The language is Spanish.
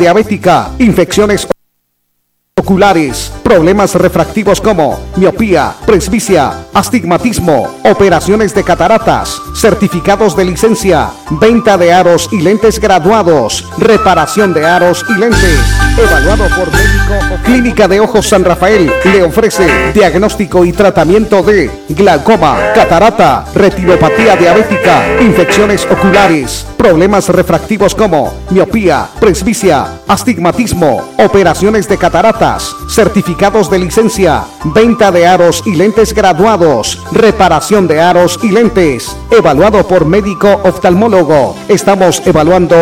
diabética, infecciones oculares, problemas refractivos como miopía, presbicia, astigmatismo, operaciones de cataratas, certificados de licencia, venta de aros y lentes graduados, reparación de aros y lentes, evaluado por médico. Clínica de Ojos San Rafael le ofrece diagnóstico y tratamiento de glaucoma, catarata, retinopatía diabética, infecciones oculares, problemas refractivos como miopía, presbicia, astigmatismo, operaciones de cataratas, certificados de licencia, venta de aros y lentes graduados, reparación de aros y lentes, evaluado por médico oftalmólogo. Estamos evaluando